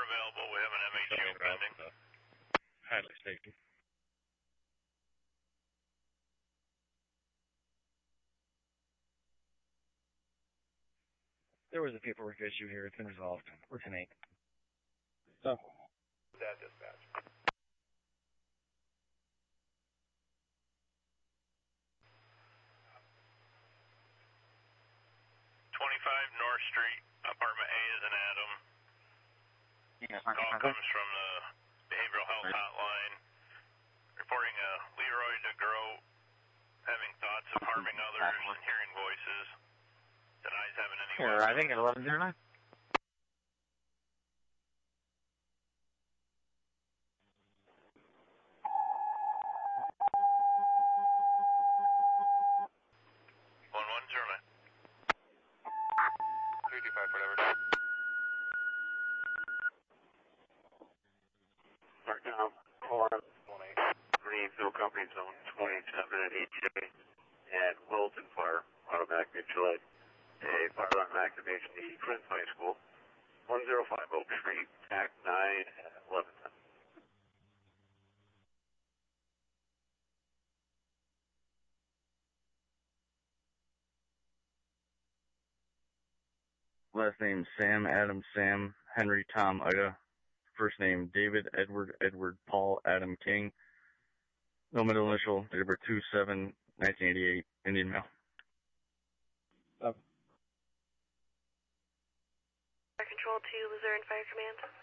you're available, we have an MHU pending. Highlight safety. There was a paperwork issue here. It's been resolved. We're 10-8. So. That dispatch. 25 North Street, apartment A is an Adam. Call comes from the behavioral health hotline, reporting Leroy DeGros having thoughts of harming others and hearing voices. Denies having any weapons. I think at 1109. Greenfield Company Zone 27 at EJ and Wilton Fire, automatic mutual aid. A fire alarm activation to Prince High School, 105 Oak Street, TAC 9 at 1110. Last name Sam, Adam, Sam, Henry, Tom, Ida. First name David, Edward, Paul, Adam, King. No middle initial, date of birth 2/7/1988, Indian male. Control 2, Luzerne Fire Command.